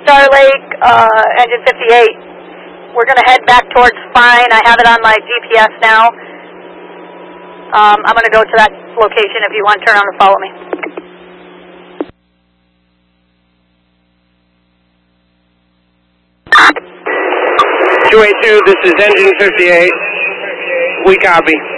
Star Lake, engine 58. We're going to head back towards Fine. I have it on my GPS now. I'm going to go to that location if you want to turn on and follow me. 282, this is engine 58. We copy.